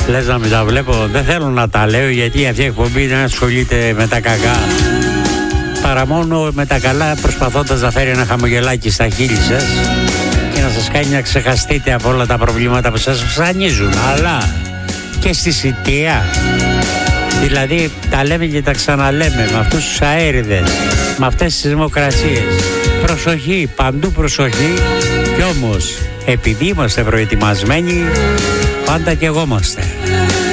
Λες να μην τα βλέπω. Δεν θέλω να τα λέω, γιατί αυτή η εκπομπή δεν ασχολείται με τα κακά, παρά μόνο με τα καλά, προσπαθώντας να φέρει ένα χαμογελάκι στα χείλη σας και να σας κάνει να ξεχαστείτε από όλα τα προβλήματα που σας βασανίζουν. Αλλά και στη σιτεία, δηλαδή τα λέμε και τα ξαναλέμε, με αυτούς τους αέριδες, με αυτές τις δημοκρασίες. Προσοχή, παντού προσοχή. Κι όμως, επειδή είμαστε προετοιμασμένοι, πάντα και εγώ είμαστε.